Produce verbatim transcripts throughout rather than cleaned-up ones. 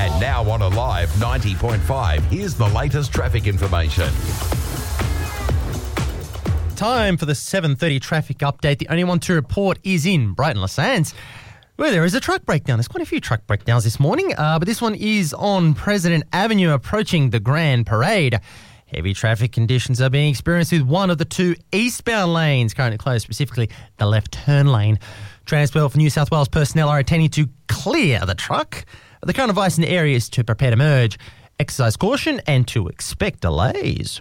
And now on Alive ninety point five, here's the latest traffic information. Time for the seven thirty traffic update. The only one to report is in Brighton Les Sands, where there is a truck breakdown. There's quite a few truck breakdowns this morning, uh, but this one is on President Avenue approaching the Grand Parade. Heavy traffic conditions are being experienced with one of the two eastbound lanes currently closed, specifically the left turn lane. Transport for New South Wales personnel are attending to clear the truck. The current advice in the area is to prepare to merge, exercise caution and to expect delays.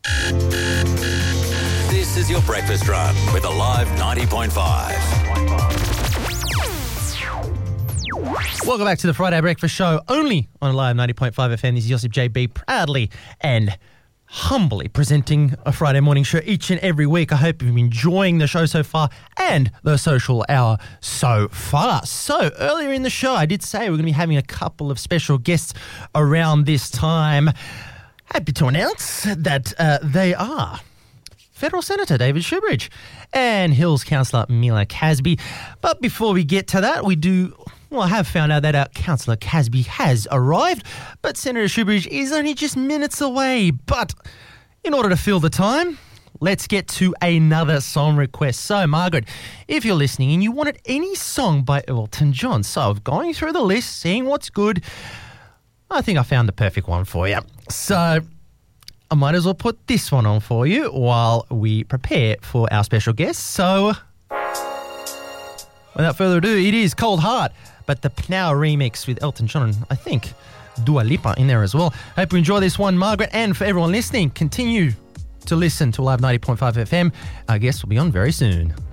This is your breakfast run with Alive ninety point five. Welcome back to the Friday Breakfast Show, only on Alive ninety point five F M. This is Joseph J B, proudly and humbly presenting a Friday morning show each and every week. I hope you've been enjoying the show so far and the social hour so far. So earlier in the show, I did say we're going to be having a couple of special guests around this time. Happy to announce that uh, they are Federal Senator David Shoebridge and Hills Councillor Mila Casby. But before we get to that, we do... Well, I have found out that our Councillor Casby has arrived, but Senator Shoebridge is only just minutes away. But in order to fill the time, let's get to another song request. So, Margaret, if you're listening and you wanted any song by Elton John, so I'm going through the list, seeing what's good, I think I found the perfect one for you. So I might as well put this one on for you while we prepare for our special guest. So without further ado, it is Cold Heart, but the Pnow remix with Elton John and I think Dua Lipa in there as well. Hope you enjoy this one, Margaret, and for everyone listening, continue to listen to Alive ninety point five F M. Our guest will be on very soon.